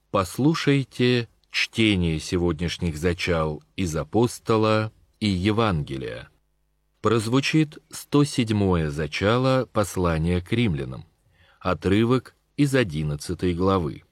Послушайте чтение сегодняшних зачал из Апостола и Евангелия. Прозвучит 107-е зачало послания к римлянам, отрывок из 11 главы.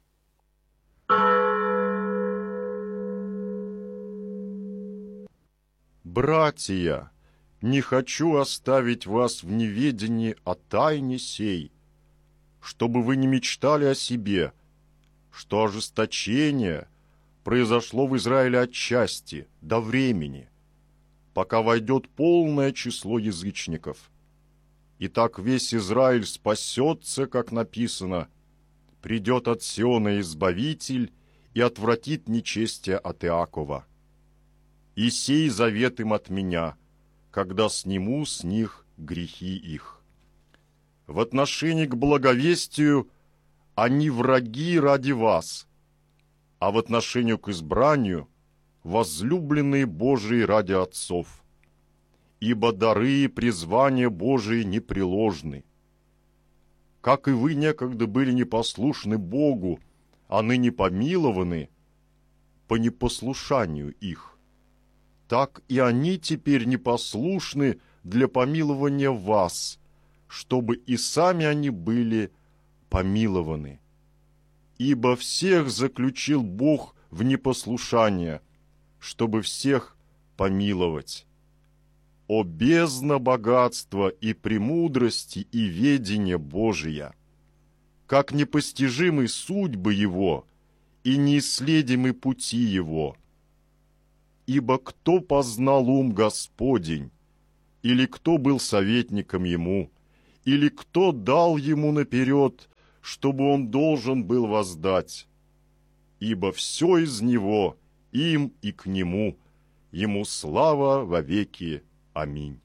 «Братья, не хочу оставить вас в неведении о тайне сей, чтобы вы не мечтали о себе, что ожесточение произошло в Израиле отчасти, до времени, пока войдет полное число язычников. Итак, весь Израиль спасется, как написано, придет от Сиона Избавитель и отвратит нечестие от Иакова. И сей завет им от меня, когда сниму с них грехи их. В отношении к благовестию они враги ради вас, а в отношении к избранию возлюбленные Божии ради отцов. Ибо дары и призвания Божии непреложны. Как и вы некогда были непослушны Богу, а ныне помилованы по непослушанию их, так и они теперь непослушны для помилования вас, чтобы и сами они были помилованы. Ибо всех заключил Бог в непослушание, чтобы всех помиловать. О бездна богатства и премудрости и ведения Божия! Как непостижимы судьбы Его и неисследимы пути Его! Ибо кто познал ум Господень, или кто был советником Ему, или кто дал Ему наперед, чтобы Он должен был воздать? Ибо все из Него, им и к Нему, Ему слава вовеки. Аминь.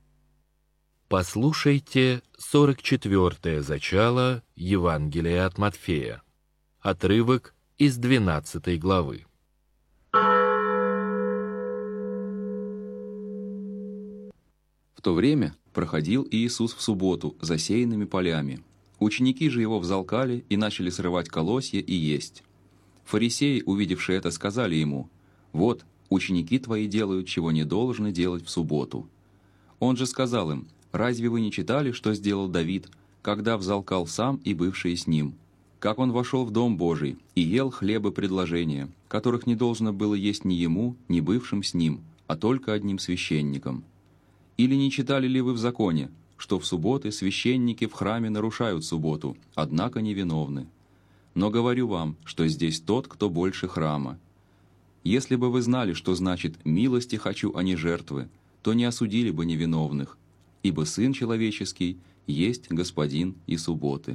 Послушайте 44-е зачало Евангелия от Матфея, отрывок из 12 главы. В то время проходил Иисус в субботу засеянными полями. Ученики же его взалкали и начали срывать колосья и есть. Фарисеи, увидевшие это, сказали ему: «Вот, ученики твои делают, чего не должны делать в субботу». Он же сказал им: «Разве вы не читали, что сделал Давид, когда взалкал сам и бывшие с ним? Как он вошел в Дом Божий и ел хлебы предложения, которых не должно было есть ни ему, ни бывшим с ним, а только одним священникам? Или не читали ли вы в законе, что в субботы священники в храме нарушают субботу, однако невиновны? Но говорю вам, что здесь тот, кто больше храма. Если бы вы знали, что значит «милости хочу, а не жертвы», то не осудили бы невиновных, ибо Сын Человеческий есть Господин и субботы».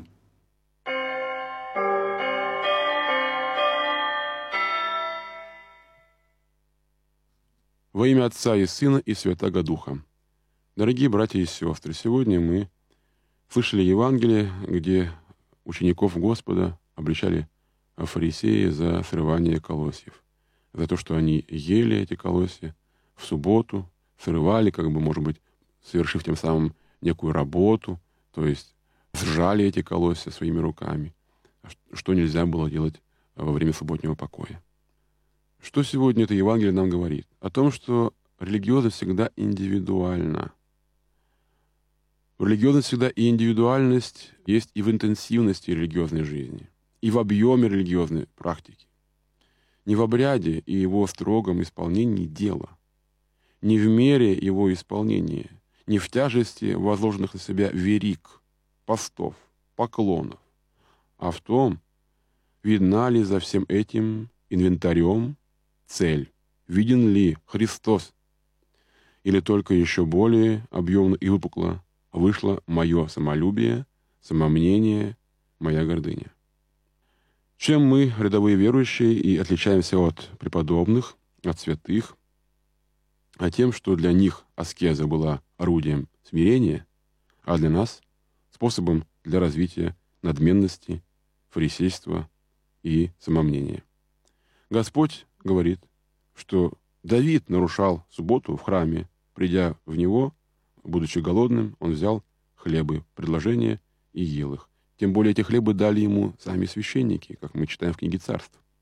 Во имя Отца и Сына и Святаго Духа. Дорогие братья и сестры, сегодня мы слышали Евангелие, где учеников Господа обличали фарисеи за срывание колосьев, за то, что они ели эти колосья в субботу, срывали, может быть, совершив тем самым некую работу, то есть сжали эти колосья своими руками, что нельзя было делать во время субботнего покоя. Что сегодня это Евангелие нам говорит? О том, что религиозность всегда индивидуальна. Религиозность всегда и индивидуальность есть и в интенсивности религиозной жизни, и в объеме религиозной практики. Не в обряде и его строгом исполнении дела, не в мере его исполнения, не в тяжести возложенных на себя верик, постов, поклонов, а в том, видна ли за всем этим инвентарем цель, виден ли Христос, или только еще более объемно и выпукло вышло мое самолюбие, самомнение, моя гордыня. Чем мы, рядовые верующие, и отличаемся от преподобных, от святых, а тем, что для них аскеза была орудием смирения, а для нас — способом для развития надменности, фарисейства и самомнения. Господь говорит, что Давид нарушал субботу в храме, придя в него, будучи голодным, он взял хлебы, предложения и ел их. Тем более эти хлебы дали ему сами священники, как мы читаем в книге Царств.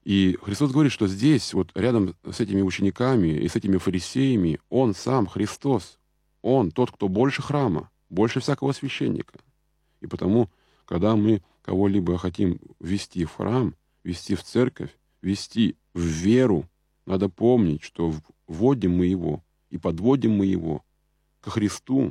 И Христос говорит, что здесь, вот рядом с этими учениками и с этими фарисеями, Он сам, Христос, Он тот, кто больше храма, больше всякого священника. И потому, когда мы кого-либо хотим ввести в храм, ввести в церковь, ввести в веру, надо помнить, что вводим мы его и подводим мы его ко Христу.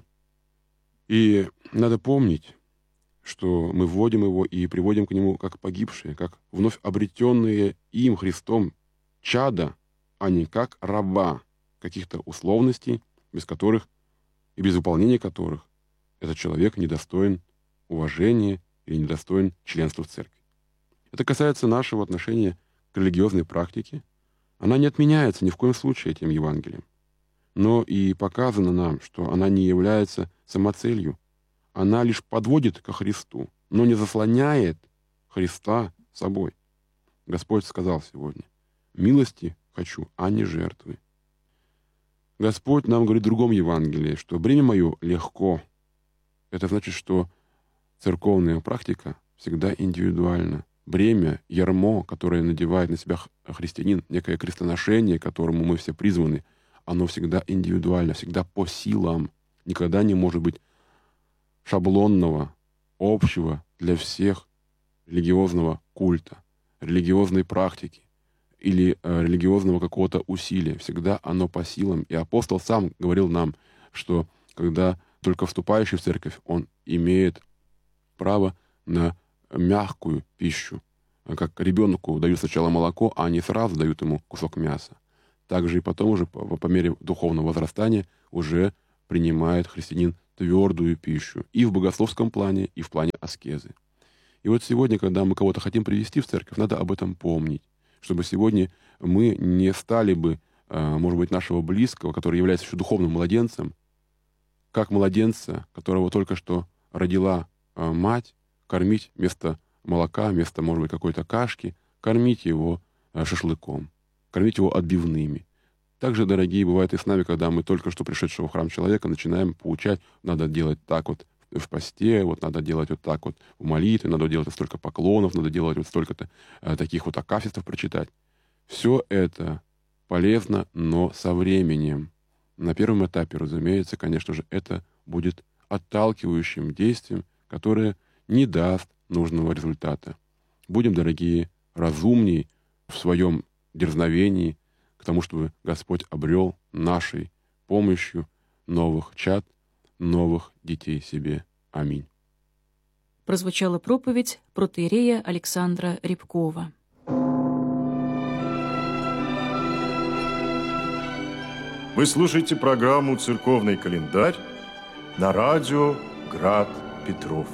И надо помнить, что мы вводим его и приводим к нему как погибшие, как вновь обретенные им, Христом, чада, а не как раба каких-то условностей, без которых и без выполнения которых этот человек недостоин уважения или недостоин членства в церкви. Это касается нашего отношения к религиозной практике. Она не отменяется ни в коем случае этим Евангелием. Но и показано нам, что она не является самоцелью. Она лишь подводит ко Христу, но не заслоняет Христа собой. Господь сказал сегодня: «Милости хочу, а не жертвы». Господь нам говорит в другом Евангелии, что бремя мое легко. Это значит, что церковная практика всегда индивидуальна. Бремя, ярмо, которое надевает на себя христианин, некое крестоношение, к которому мы все призваны, оно всегда индивидуально, всегда по силам. Никогда не может быть шаблонного, общего для всех религиозного культа, религиозной практики или религиозного какого-то усилия. Всегда оно по силам. И апостол сам говорил нам, что когда только вступающий в церковь, он имеет право на мягкую пищу. Как ребенку дают сначала молоко, а не сразу дают ему кусок мяса. Также и потом уже по мере духовного возрастания уже принимает христианин твердую пищу и в богословском плане, и в плане аскезы. И вот сегодня, когда мы кого-то хотим привести в церковь, надо об этом помнить, чтобы сегодня мы не стали бы, может быть, нашего близкого, который является еще духовным младенцем, как младенца, которого только что родила мать, кормить вместо молока, вместо, может быть, какой-то кашки, кормить его шашлыком, кормить его отбивными. Также, дорогие, бывает и с нами, когда мы только что пришедшего в храм человека начинаем поучать, надо делать так вот в посте, вот надо делать вот так вот в молитве, надо делать вот столько поклонов, надо делать вот столько-то таких вот акафистов прочитать. Все это полезно, но со временем. На первом этапе, разумеется, конечно же, это будет отталкивающим действием, которое не даст нужного результата. Будем, дорогие, разумней в своем дерзновении к тому, чтобы Господь обрел нашей помощью новых чад, новых детей себе. Аминь. Прозвучала проповедь протоиерея Александра Рябкова. Вы слушаете программу «Церковный календарь» на радио «Град Петров».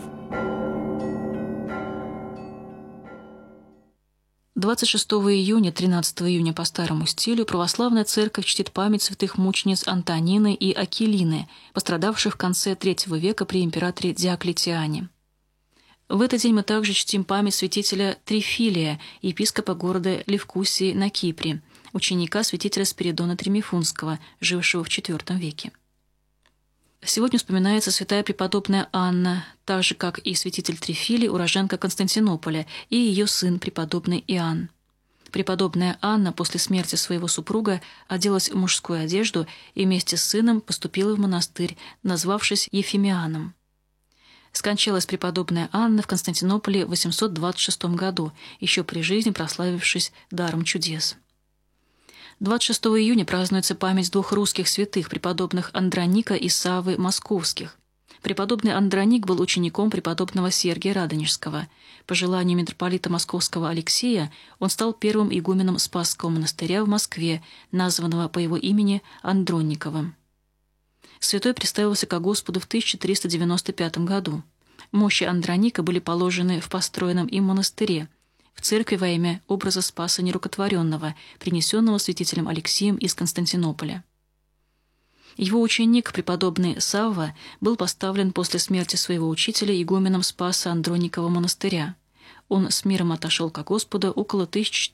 26 июня, 13 июня по старому стилю православная церковь чтит память святых мучениц Антонины и Акилины, пострадавших в конце III века при императоре Диоклетиане. В этот день мы также чтим память святителя Трифилия, епископа города Левкусии на Кипре, ученика святителя Спиридона Тримифунского, жившего в IV веке. Сегодня вспоминается святая преподобная Анна, так же, как и святитель Трифилий, уроженка Константинополя, и ее сын, преподобный Иоанн. Преподобная Анна после смерти своего супруга оделась в мужскую одежду и вместе с сыном поступила в монастырь, назвавшись Ефимианом. Скончалась преподобная Анна в Константинополе в 826 году, еще при жизни прославившись даром чудес. 26 июня празднуется память двух русских святых, преподобных Андроника и Саввы Московских. Преподобный Андроник был учеником преподобного Сергия Радонежского. По желанию митрополита Московского Алексея он стал первым игуменом Спасского монастыря в Москве, названного по его имени Андронниковым. Святой представился ко Господу в 1395 году. Мощи Андроника были положены в построенном им монастыре, в церкви во имя образа Спаса Нерукотворенного, принесенного святителем Алексием из Константинополя. Его ученик, преподобный Савва, был поставлен после смерти своего учителя игуменом Спаса Андроникова монастыря. Он с миром отошел ко Господу около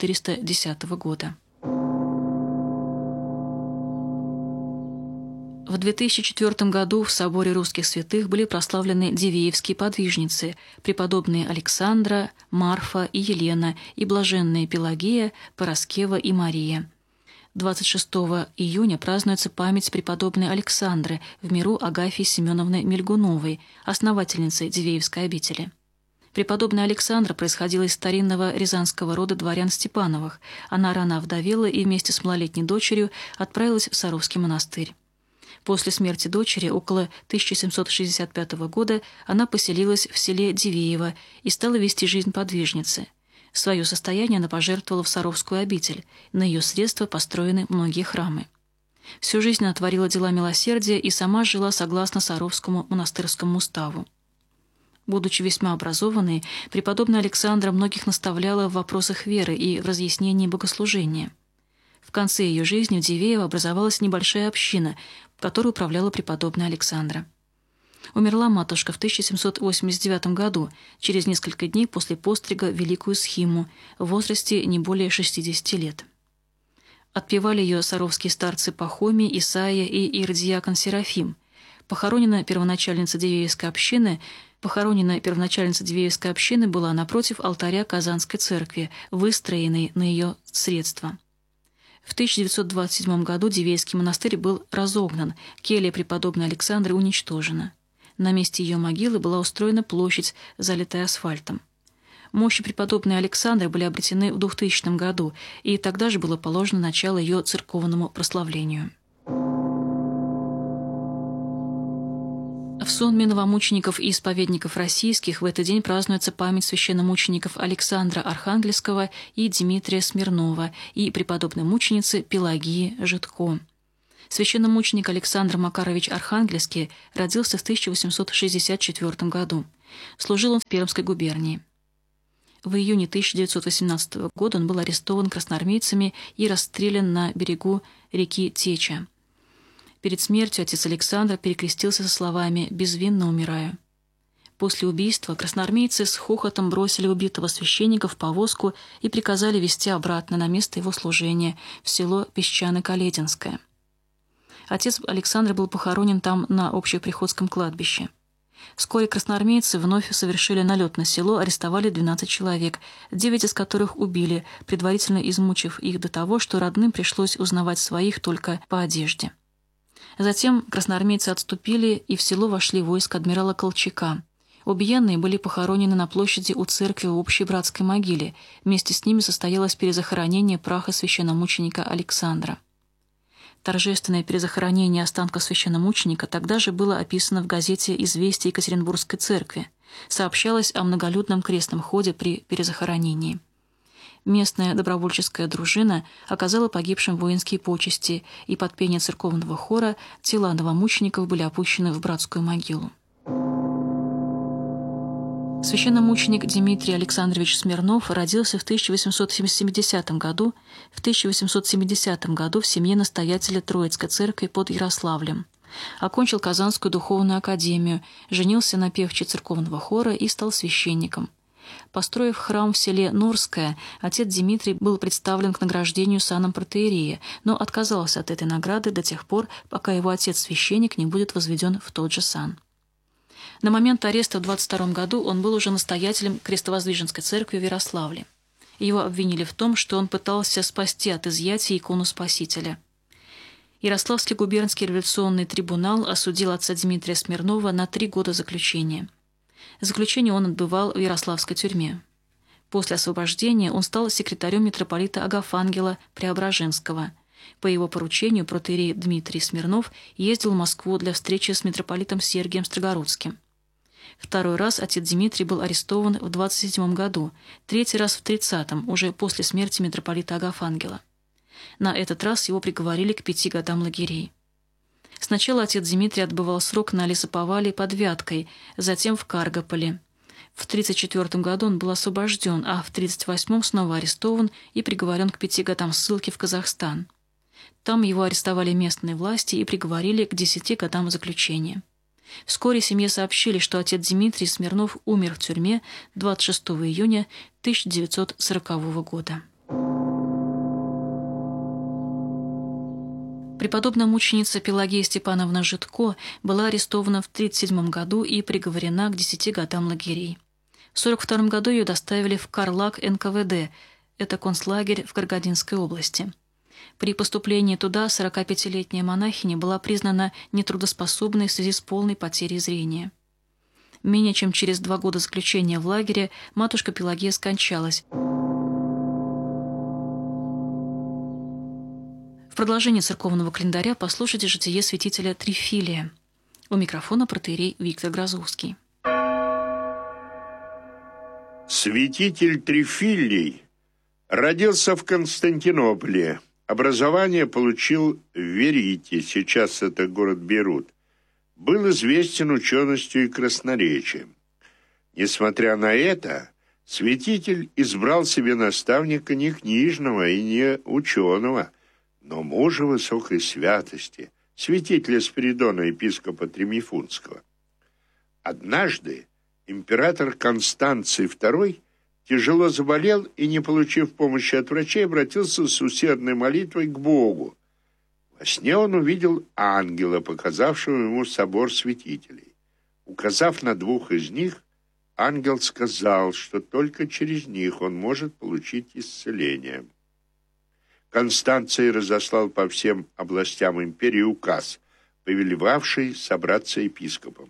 1410 года. В В 2004 году в соборе русских святых были прославлены дивеевские подвижницы, преподобные Александра, Марфа и Елена и блаженные Пелагея, Параскева и Мария. 26 июня празднуется память преподобной Александры, в миру Агафьи Семеновны Мельгуновой, основательницы Дивеевской обители. Преподобная Александра происходила из старинного рязанского рода дворян Степановых. Она рано овдовела и вместе с малолетней дочерью отправилась в Саровский монастырь. После смерти дочери около 1765 года она поселилась в селе Дивеево и стала вести жизнь подвижницы. Свое состояние она пожертвовала в Саровскую обитель. На ее средства построены многие храмы. Всю жизнь она творила дела милосердия и сама жила согласно Саровскому монастырскому уставу. Будучи весьма образованной, преподобная Александра многих наставляла в вопросах веры и в разъяснении богослужения. В конце ее жизни в Дивеево образовалась небольшая община, которой управляла преподобная Александра. Умерла матушка в 1789 году, через несколько дней после пострига в Великую Схиму, в возрасте не более 60 лет. Отпевали ее саровские старцы Пахомий, Исаия и иеродиакон Серафим. Похоронена первоначальница Дивеевской общины была напротив алтаря Казанской церкви, выстроенной на ее средства. В 1927 году Дивеевский монастырь был разогнан, келья преподобной Александры уничтожена. На месте ее могилы была устроена площадь, залитая асфальтом. Мощи преподобной Александры были обретены в 2000 году, и тогда же было положено начало ее церковному прославлению. В сонме новомучеников и исповедников российских в этот день празднуется память священномучеников Александра Архангельского и Дмитрия Смирнова и преподобной мученицы Пелагии Житко. Священномученик Александр Макарович Архангельский родился в 1864 году. Служил он в Пермской губернии. В июне 1918 года он был арестован красноармейцами и расстрелян на берегу реки Теча. Перед смертью отец Александр перекрестился со словами «безвинно умираю». После убийства красноармейцы с хохотом бросили убитого священника в повозку и приказали везти обратно на место его служения, в село Песчано-Калединское. Отец Александр был похоронен там на общеприходском кладбище. Вскоре красноармейцы вновь совершили налет на село, арестовали 12 человек, 9 из которых убили, предварительно измучив их до того, что родным пришлось узнавать своих только по одежде. Затем красноармейцы отступили, и в село вошли войска адмирала Колчака. Убиенные были похоронены на площади у церкви в общей братской могиле. Вместе с ними состоялось перезахоронение праха священномученика Александра. Торжественное перезахоронение останков священномученика тогда же было описано в газете «Известия Екатеринбургской церкви». Сообщалось о многолюдном крестном ходе при перезахоронении. Местная добровольческая дружина оказала погибшим воинские почести, и под пение церковного хора тела новомучеников были опущены в братскую могилу. Священномученик Дмитрий Александрович Смирнов родился в 1870 году. В 1870 году в семье настоятеля Троицкой церкви под Ярославлем. Окончил Казанскую духовную академию, женился на певче церковного хора и стал священником. Построив храм в селе Норское, отец Дмитрий был представлен к награждению саном протоиерея, но отказался от этой награды до тех пор, пока его отец-священник не будет возведен в тот же сан. На момент ареста в 22 году он был уже настоятелем Крестовоздвиженской церкви в Ярославле. Его обвинили в том, что он пытался спасти от изъятия икону Спасителя. Ярославский губернский революционный трибунал осудил отца Дмитрия Смирнова на 3 года заключения. Заключение он отбывал в Ярославской тюрьме. После освобождения он стал секретарем митрополита Агафангела Преображенского. По его поручению протоиерей Дмитрий Смирнов ездил в Москву для встречи с митрополитом Сергием Строгородским. 2 раз отец Дмитрий был арестован в 27 году, 3-й раз в 30-м, уже после смерти митрополита Агафангела. На этот раз его приговорили к 5 годам лагерей. Сначала отец Дмитрий отбывал срок на лесоповале под Вяткой, затем в Каргополе. В 1934 году он был освобожден, а в 1938 снова арестован и приговорен к 5 годам ссылки в Казахстан. Там его арестовали местные власти и приговорили к 10 годам заключения. Вскоре семье сообщили, что отец Дмитрий Смирнов умер в тюрьме 26 июня 1940 года. Преподобная мученица Пелагея Степановна Житко была арестована в 1937 году и приговорена к 10 годам лагерей. В 1942 году ее доставили в Карлаг НКВД, это концлагерь в Каргандинской области. При поступлении туда 45-летняя монахиня была признана нетрудоспособной в связи с полной потерей зрения. Менее чем через 2 года заключения в лагере матушка Пелагея скончалась. В продолжении церковного календаря послушайте житие святителя Трифилия. У микрофона протоиерей Виктор Грозовский. Святитель Трифилий родился в Константинополе. Образование получил в Верите, сейчас это город Бейрут. Был известен ученостью и красноречием. Несмотря на это, святитель избрал себе наставника не книжного и не ученого, но мужа высокой святости, святителя Спиридона, епископа Тремифунского. Однажды император Констанций II тяжело заболел и, не получив помощи от врачей, обратился с усердной молитвой к Богу. Во сне он увидел ангела, показавшего ему собор святителей. Указав на 2 из них, ангел сказал, что только через них он может получить исцеление. Констанций разослал по всем областям империи указ, повелевавший собраться епископом.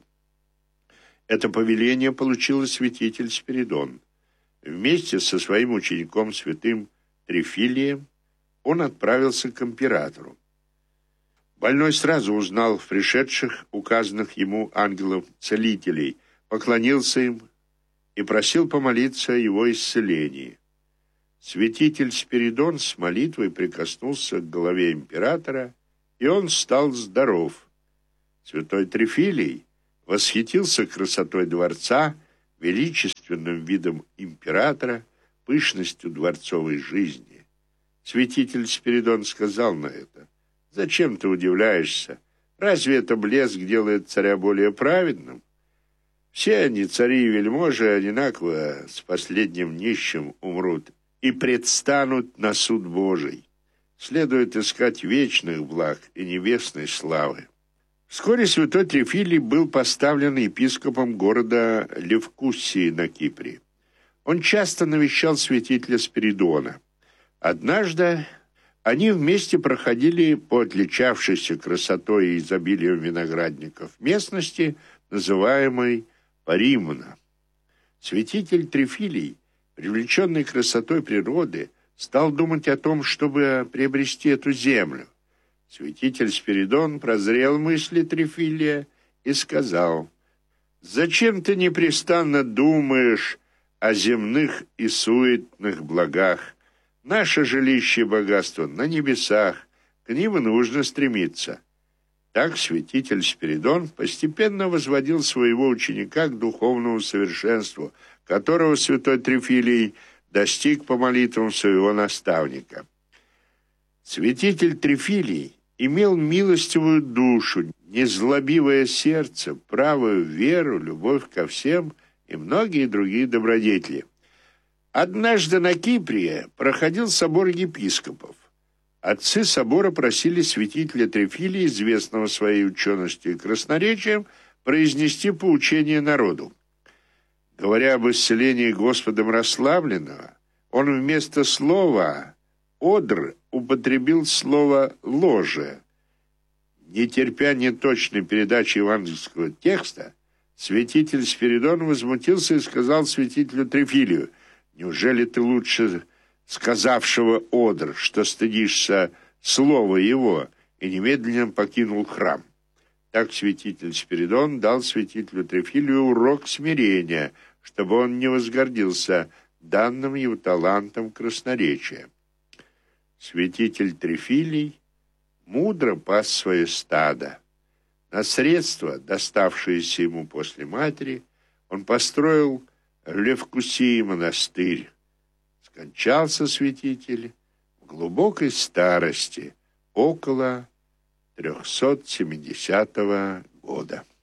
Это повеление получил святитель Спиридон. Вместе со своим учеником святым Трифилием он отправился к императору. Больной сразу узнал в пришедших указанных ему ангелов-целителей, поклонился им и просил помолиться о его исцелении. Святитель Спиридон с молитвой прикоснулся к голове императора, и он стал здоров. Святой Трифилий восхитился красотой дворца, величественным видом императора, пышностью дворцовой жизни. Святитель Спиридон сказал на это: «Зачем ты удивляешься? Разве это блеск делает царя более праведным? Все они, цари и вельможи, одинаково с последним нищим умрут и предстанут на суд Божий. Следует искать вечных благ и небесной славы». Вскоре святой Трифилий был поставлен епископом города Левкусии на Кипре. Он часто навещал святителя Спиридона. Однажды они вместе проходили по отличавшейся красотой и изобилием виноградников местности, называемой Паримна. Святитель Трифилий, привлеченный красотой природы, стал думать о том, чтобы приобрести эту землю. Святитель Спиридон прозрел мысли Трифилия и сказал: «Зачем ты непрестанно думаешь о земных и суетных благах? Наше жилище и богатство на небесах, к ним и нужно стремиться». Так святитель Спиридон постепенно возводил своего ученика к духовному совершенству, которого святой Трифилий достиг по молитвам своего наставника. Святитель Трифилий имел милостивую душу, незлобивое сердце, правую веру, любовь ко всем и многие другие добродетели. Однажды на Кипре проходил собор епископов. Отцы собора просили святителя Трифилия, известного своей ученостью и красноречием, произнести поучение народу. Говоря об исцелении Господом расслабленного, он вместо слова «одр» употребил слово «ложе». Не терпя неточной передачи евангельского текста, святитель Спиридон возмутился и сказал святителю Трифилию: «Неужели ты лучше сказавшего «одр», что стыдишься слова его?» и немедленно покинул храм. Так святитель Спиридон дал святителю Трифилию урок смирения, чтобы он не возгордился данным его талантом красноречия. Святитель Трифилий мудро пас свое стадо. На средства, доставшиеся ему после матери, он построил в Левкусии монастырь. Скончался святитель в глубокой старости, около 370 года.